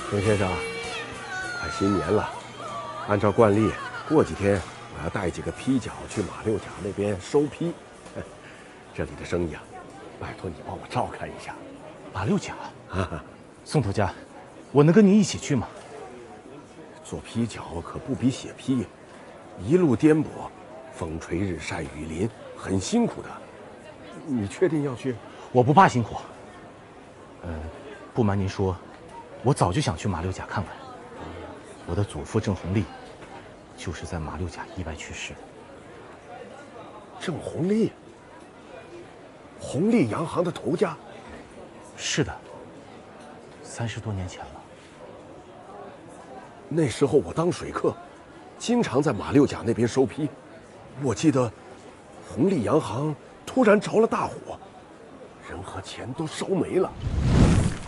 林先生，快新年了，按照惯例，过几天我要带几个批角去马六甲那边收批。这里的生意啊，拜托你帮我照看一下。 马六甲，宋头家，我能跟您一起去吗？ 做批角可不比写批，一路颠簸，风吹日晒雨淋，很辛苦的。你确定要去？ 我不怕辛苦。不瞒您说，我早就想去马六甲看看。我的祖父郑弘立，就是在马六甲意外去世的。 郑弘立，弘立洋行的头家。 是的，30多年前了。 那时候我当水客，经常在马六甲那边收批。我记得，弘立洋行突然着了大火，人和钱都烧没了。